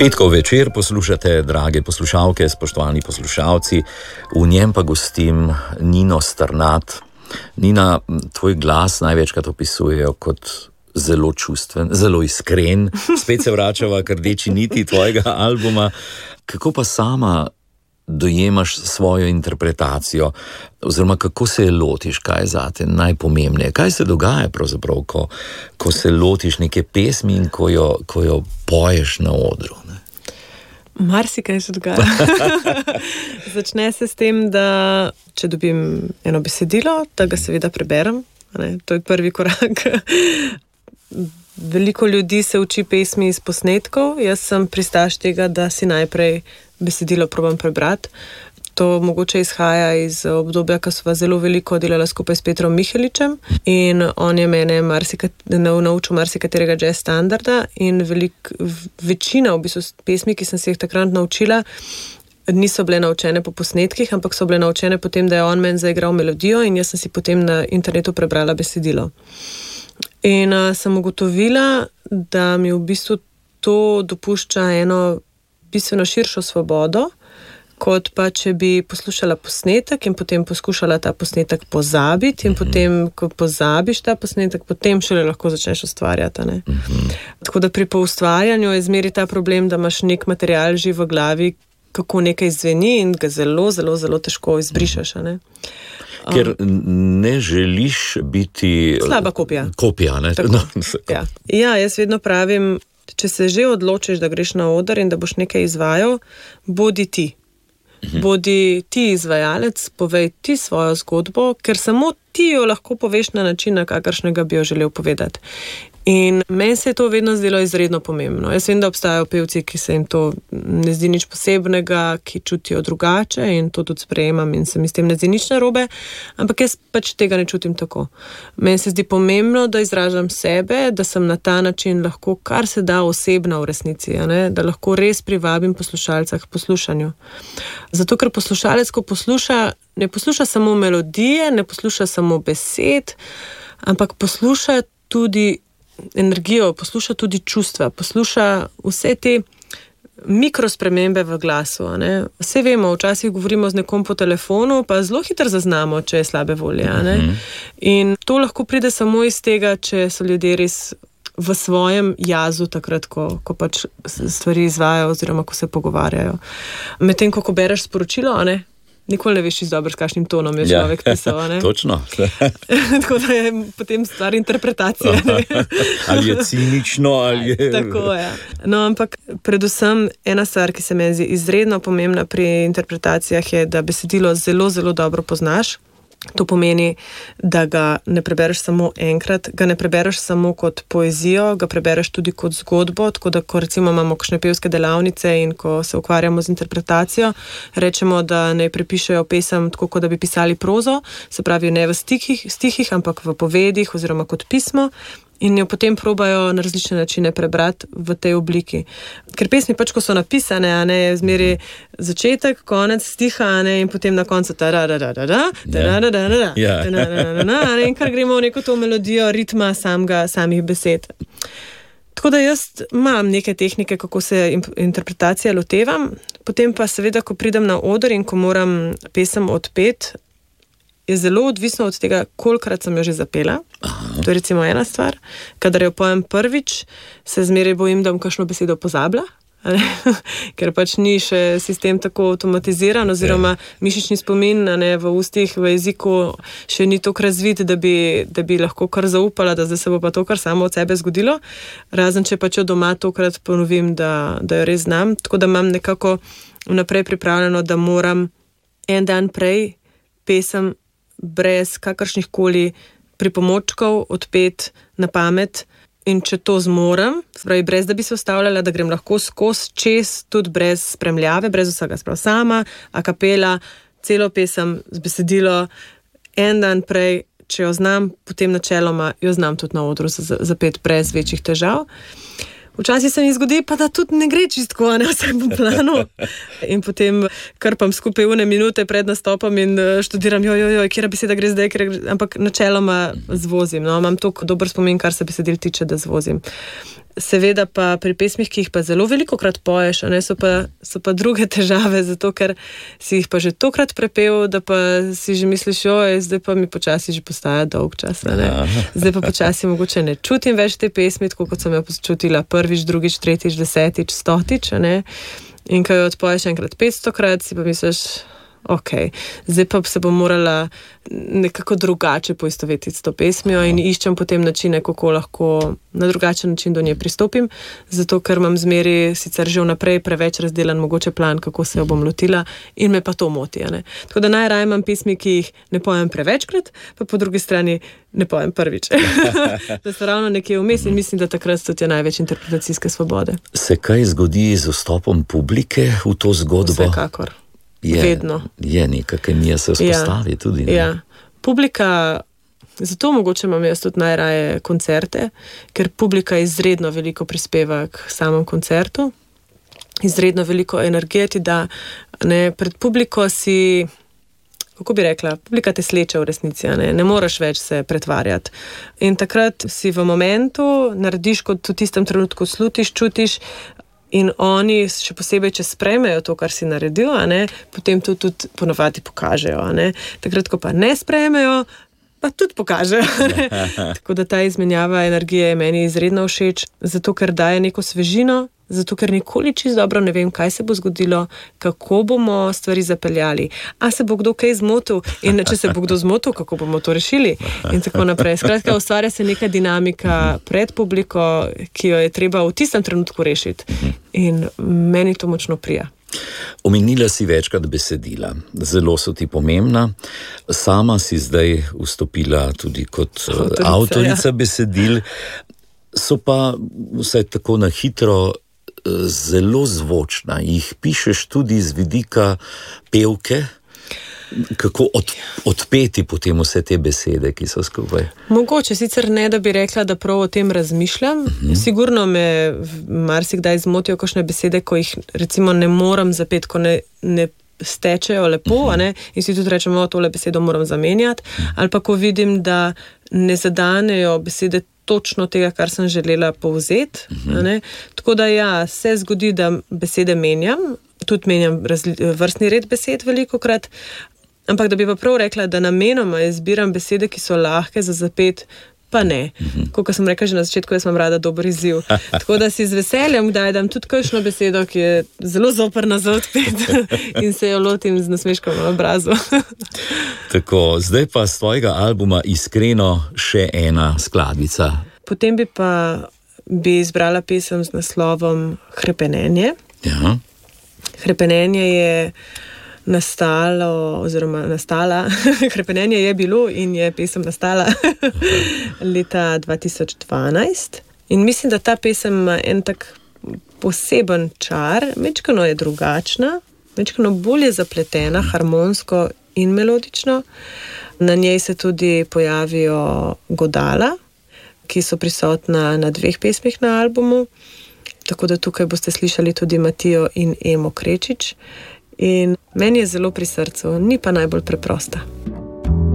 Petkov večer poslušate, drage poslušalke, spoštovani poslušalci, v njem pa gostim Nino Strnad. Nina, tvoj glas največkrat opisujejo kot zelo čustven, zelo iskren. Spet se vračava k rdeči niti tvojega albuma. Kako pa sama dojemaš svojo interpretacijo, oziroma kako se je lotiš, kaj je zate najpomembneje? Kaj se dogaja pravzaprav, ko se lotiš neke pesmi in ko jo poješ na odru? Marsikaj se dogaja. Začne se s tem, da če dobim eno besedilo, da ga seveda preberem. To je prvi korak. Veliko ljudi se uči pesmi iz posnetkov. Jaz sem pristaš tega, da si najprej besedilo probam prebrati. To mogoče izhaja iz obdobja, ko sva zelo veliko delala skupaj s Petrom Miheličem in on je mene naučil marsikaterega jazz standarda in večina v bistvu pesmi, ki sem se jih takrat naučila, niso bile naučene po posnetkih, ampak so bile naučene potem, da je on meni zaigral melodijo in jaz sem si potem na internetu prebrala besedilo. In sem ugotovila, da mi v bistvu to dopušča eno bistveno širšo svobodo, kot pa če bi poslušala posnetek in potem poskušala ta posnetek pozabiti in potem, ko pozabiš ta posnetek, potem šele lahko začneš ustvarjati. Tako da pri poustvarjanju je zmeri ta problem, da imaš nek material že v glavi, kako nekaj zveni in ga zelo, zelo, zelo težko izbrišeš. Ker ne želiš biti slaba kopija. Ne? Ja, jaz vedno pravim, če se že odločiš, da greš na oder in da boš nekaj izvajal, bodi ti. Bodi ti izvajalec, povej ti svojo zgodbo, ker samo ti jo lahko poveš na način, na kakršnega bi jo želel povedati. In meni se je to vedno zdelo izredno pomembno. Jaz vem, da obstajajo pevci, ki se jim to ne zdi nič posebnega, ki čutijo drugače in to tudi sprejemam in se mi s tem ne zdi nič narobe, ampak jaz pač tega ne čutim tako. Meni se zdi pomembno, da izražam sebe, da sem na ta način lahko kar se da osebna v resnici, da lahko res privabim poslušalca k poslušanju. Zato, ker poslušalec, ko posluša, ne posluša samo melodije, ne posluša samo besed, ampak posluša tudi energijo, posluša tudi čustva, posluša vse te mikrospremembe v glasu. Vse vemo, včasih govorimo z nekom po telefonu, pa zelo hitro zaznamo, če je slabe volje. In to lahko pride samo iz tega, če so ljudje res v svojem jazu takrat, ko pač stvari izvajajo oziroma ko se pogovarjajo. Medtem, ko bereš sporočilo, nikoli ne veš čisto dobro, s kakšnim tonom je človek pisal. Točno. Tako da je potem stvar interpretacije. Ali je cinično, ali je... Tako je. No, ampak predvsem ena stvar, ki se mi zdi izredno pomembna pri interpretacijah, je, da besedilo zelo, zelo dobro poznaš. To pomeni, da ga ne prebereš samo enkrat, ga ne prebereš samo kot poezijo, ga prebereš tudi kot zgodbo, tako da ko recimo imamo kakšne pevske delavnice in ko se ukvarjamo z interpretacijo, rečemo, da ne prepišejo pesem tako, kot da bi pisali prozo, se pravi ne v stihih, ampak v povedih oziroma kot pismo. In jo potem probajo na različne načine prebrati v tej obliki. Ker pesmi pač, ko so napisane, je zmeri začetek, konec stiha, in potem na koncu in kar gremo v neko to melodijo ritma samih besed. Tako da jaz imam neke tehnike, kako se interpretacije lotevam, potem pa seveda, ko pridem na oder in ko moram pesem odpeti, je zelo odvisno od tega, kolikrat sem jo že zapela. To je recimo ena stvar. Kadar jo pojem prvič, se zmeraj bojim, da bom kakšno besedo pozabila, ker pač ni še sistem tako avtomatiziran oziroma mišični spomin v ustih, v jeziku še ni toliko razvit, da bi lahko kar zaupala, da zdaj se bo pa to kar samo od sebe zgodilo. Razen, če pač jo doma tokrat ponovim, da jo res znam. Tako da imam nekako vnaprej pripravljeno, da moram en dan prej pesem brez kakršnih koli pripomočkov odpeti na pamet in če to zmorem, spravi brez da bi se ustavljala, da grem lahko skozi čez, tudi brez spremljave, brez vsega, sprav sama, a kapela, celo pesem z besedilo, en dan prej, če jo znam, potem načeloma jo znam tudi na odru zapeti brez večjih težav. Včasih se mi zgodi, pa da tudi ne gre čistko, vse po planu. In potem krpam skupaj une minute pred nastopom in študiram, kjera beseda gre zdaj, ampak načeloma zvozim. Imam toliko dober spomin, kar se besedil tiče, da zvozim. Seveda pa pri pesmih, ki jih pa zelo velikokrat poješ, so pa druge težave, zato ker si jih pa že tokrat prepel, da pa si že misliš, zdaj pa mi počasi že postaja dolg čas. Zdaj pa počasi mogoče ne čutim več te pesmi, tako kot sem jo počutila prvič, drugič, tretjič, 10, 100. In ko jo odpoješ enkrat 500krat, si pa misliš, zdaj pa se bom morala nekako drugače poistovetiti s to pesmijo in iščem potem načine, kako lahko na drugačen način do nje pristopim, zato ker imam zmeri sicer že vnaprej preveč razdelan mogoče plan, kako se jo bom lotila in me pa to moti. Tako da najraje imam pesmi, ki jih ne pojem prevečkrat, pa po drugi strani ne pojem prvič. Da so ravno nekje vmes in mislim, da takrat tudi je največ interpretacijske svobode. Se kaj zgodi z vstopom publike v to zgodbo? Vsekakor. Vedno. Je neka kemija se vzpostavi tudi. Ne? Ja. Publika, zato mogoče imam jaz tudi najraje koncerte, ker publika izredno veliko prispeva k samem koncertu, izredno veliko energije ti da, pred publiko si, kako bi rekla, publika te sleče v resnici, ne moreš več se pretvarjati. In takrat si v momentu, narediš, kot v tistem trenutku slutiš, čutiš, in oni, še posebej, če sprejmejo to, kar si naredil, potem to tudi ponovadi pokažejo. Takrat, ko pa ne sprejmejo, pa tudi pokažejo. Tako da ta izmenjava energije je meni izredno všeč, zato ker daje neko svežino, zato ker nikoli čisto dobro ne vem, kaj se bo zgodilo, kako bomo stvari zapeljali. A se bo kdo kaj zmotil? In če se bo kdo zmotil, kako bomo to rešili? In tako naprej. Skratka, ustvarja se neka dinamika pred publiko, ki jo je treba v tistem trenutku rešiti. In meni to močno prija. Omenila si večkrat besedila. Zelo so ti pomembna. Sama si zdaj vstopila tudi kot avtorica besedil. So pa vsaj tako na hitro zelo zvočna. Jih pišeš tudi z vidika pevke, kako odpeti potem vse te besede, ki so skupaj. Mogoče, sicer ne, da bi rekla, da prav o tem razmišljam. Sigurno me marsikdaj zmotijo kakšne besede, ko jih recimo ne moram zapeti, ko ne stečejo lepo, in si tudi rečem, tole besedo moram zamenjati, ali pa ko vidim, da ne zadanejo besede točno tega, kar sem želela povzeti. Tako da se zgodi, da besede menjam, tudi menjam vrstni red besed velikokrat, ampak da bi pa prav rekla, da namenoma izbiram besede, ki so lahke za zapet, pa ne. Kot sem rekla že na začetku, jaz imam rada dober izziv. Tako da si z veseljem kdaj dam tudi kakšno besedo, ki je zelo zoprna za odpet in se jo lotim z nasmeškom na obrazu. Tako, zdaj pa z tvojega albuma Iskreno še ena skladbica. Potem bi izbrala pesem z naslovom Hrepenenje. Ja. Hrepenenje je nastala, Hrepenenje je bilo in je pesem nastala leta 2012. In mislim, da ta pesem ima en tak poseben čar, mečkano je drugačna, mečkano bolje zapletena, harmonsko in melodično. Na njej se tudi pojavijo godala, ki so prisotna na 2 pesmih na albumu. Tako da tukaj boste slišali tudi Matijo in Emo Krečič. In meni je zelo pri srcu, ni pa najbolj preprosta.